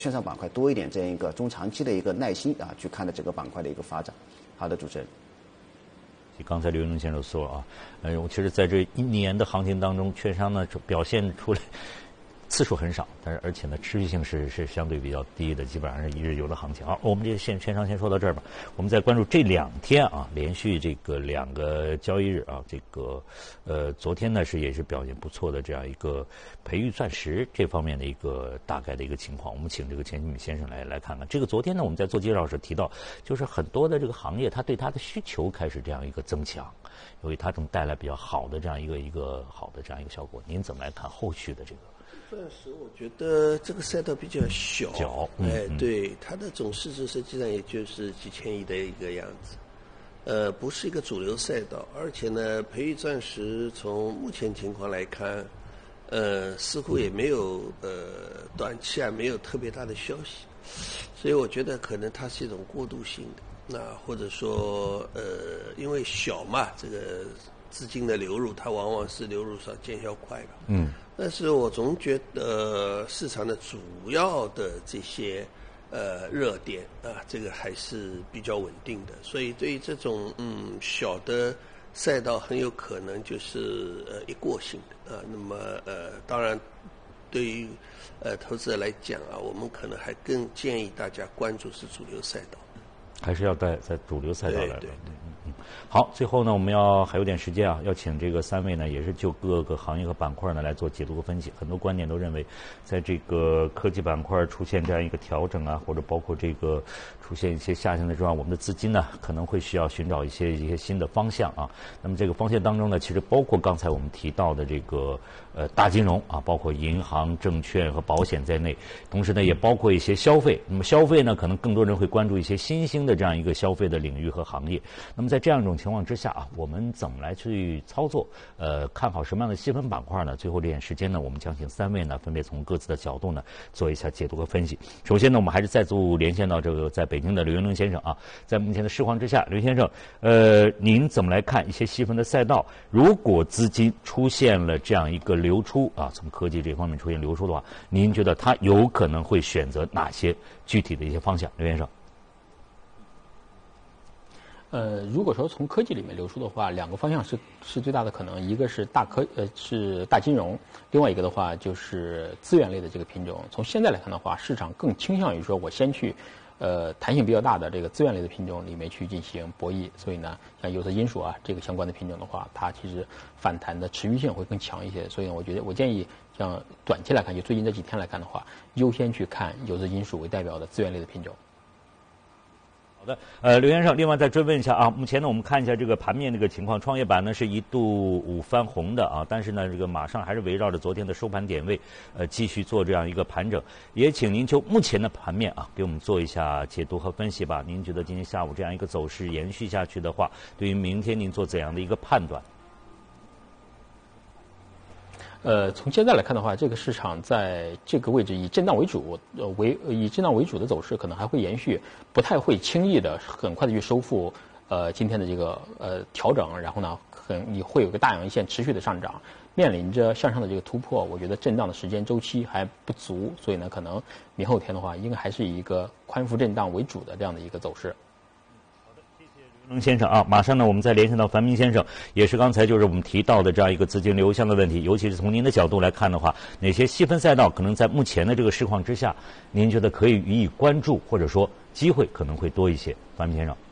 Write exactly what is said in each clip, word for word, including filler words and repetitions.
券商板块多一点这样一个中长期的一个耐心啊，去看的这个板块的一个发展。好的，主持人。 刚才刘云龙先生说啊，呃，其实在这一年的行情当中，券商呢表现出来次数很少，但是而且呢持续性是是相对比较低的，基本上是一日游的行情。好，我们这个线券商先说到这儿吧。我们再关注这两天啊，连续这个两个交易日啊，这个呃昨天呢是也是表现不错的这样一个培育钻石这方面的一个大概的一个情况。我们请这个钱金宇先生来来看看。这个昨天呢我们在做介绍时提到，就是很多的这个行业它对它的需求开始这样一个增强，由于它正带来比较好的这样一个一个好的这样一个效果。您怎么来看后续的这个？ 钻石，我觉得这个赛道比较小， 小嗯、 哎，对，它的总市值实际上也就是几千亿的一个样子，呃，不是一个主流赛道，而且呢，培育钻石从目前情况来看，呃，似乎也没有呃短期啊没有特别大的消息，所以我觉得可能它是一种过渡性的，那或者说呃，因为小嘛，这个资金的流入，它往往是流入上见效快的， 嗯。 但是我总觉得市场的主要的这些呃热点啊，这个还是比较稳定的，所以对于这种嗯小的赛道，很有可能就是呃一过性的啊。那么呃，当然对于呃投资者来讲啊，我们可能还更建议大家关注是主流赛道， 还是要在在主流赛道来。 对对对。 嗯，好，最后呢，我们要还有点时间啊，要请这个三位呢，也是就各个行业和板块呢来做解读和分析。很多观点都认为，在这个科技板块出现这样一个调整啊，或者包括这个出现一些下行的状况，我们的资金呢可能会需要寻找一些一些新的方向啊。那么这个方向当中呢，其实包括刚才我们提到的这个呃大金融啊，包括银行、证券和保险在内，同时呢也包括一些消费。那么消费呢，可能更多人会关注一些新兴的这样一个消费的领域和行业。那么在这样一种情况之下啊，我们怎么来去操作？呃，看好什么样的细分板块呢？最后这点时间呢，我们将请三位呢分别从各自的角度呢做一下解读和分析。首先呢，我们还是再度连线到这个在北京的刘云龙先生啊，在目前的市况之下，刘先生，呃，您怎么来看一些细分的赛道？如果资金出现了这样一个流出啊，从科技这方面出现流出的话，您觉得它有可能会选择哪些具体的一些方向？刘先生。 呃，如果说从科技里面流出的话，两个方向是是最大的可能，一个是大科呃是大金融，另外一个的话就是资源类的这个品种。从现在来看的话，市场更倾向于说我先去呃弹性比较大的这个资源类的品种里面去进行博弈，所以呢，像有色金属啊这个相关的品种的话，它其实反弹的持续性会更强一些。所以呢，我觉得我建议像短期来看，就最近这几天来看的话，优先去看有色金属为代表的资源类的品种。 好的，呃，刘先生，另外再追问一下啊，目前呢，我们看一下这个盘面这个情况，创业板呢是一度五翻红的啊，但是呢，这个马上还是围绕着昨天的收盘点位，呃，继续做这样一个盘整。也请您就目前的盘面啊，给我们做一下解读和分析吧。您觉得今天下午这样一个走势延续下去的话，对于明天您做怎样的一个判断？ 呃，从现在来看的话，这个市场在这个位置以震荡为主，呃，为以震荡为主的走势可能还会延续，不太会轻易的很快的去收复呃今天的这个呃调整，然后呢，很你会有个大阳线持续的上涨，面临着向上的这个突破，我觉得震荡的时间周期还不足，所以呢，可能明后天的话，应该还是以一个宽幅震荡为主的这样的一个走势。 刘先生啊，马上呢，我们再连线到樊明先生，也是刚才就是我们提到的这样一个资金流向的问题，尤其是从您的角度来看的话，哪些细分赛道可能在目前的这个市况之下，您觉得可以予以关注，或者说机会可能会多一些？樊明先生。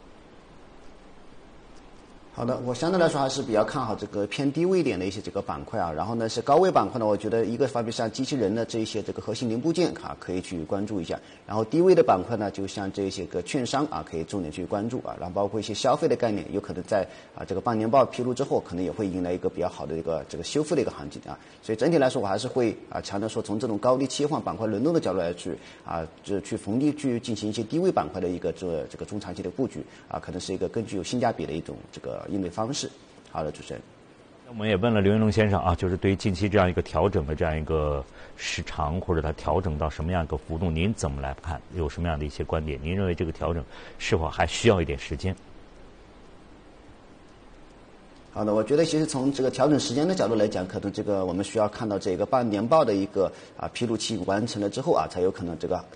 好的，我相对来说还是比较看好这个偏低位一点的一些这个板块啊。然后呢，是高位板块呢，我觉得一个方面像机器人的这一些这个核心零部件啊，可以去关注一下。然后低位的板块呢，就像这些个券商啊，可以重点去关注啊。然后包括一些消费的概念，有可能在啊这个半年报披露之后，可能也会迎来一个比较好的一个这个修复的一个行情啊。所以整体来说，我还是会啊强调说，从这种高低切换、板块轮动的角度来去啊，就去逢低去进行一些低位板块的一个这这个中长期的布局啊，可能是一个更具有性价比的一种这个应对方式。好的，主持人。 我们也问了刘云龙先生啊，就是对于近期这样一个调整的这样一个时长，或者它调整到什么样一个幅度，您怎么来看？有什么样的一些观点？您认为这个调整是否还需要一点时间？ 好的，我觉得其实从这个调整时间的角度来讲，可能这个我们需要看到这个半年报的一个啊披露期完成了之后啊，才有可能这个